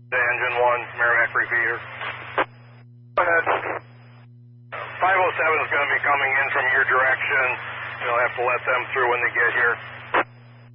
The engine 1, Merrimack repeater. Go ahead. 507 is going to be coming in from your direction. You'll have to let them through when they get here.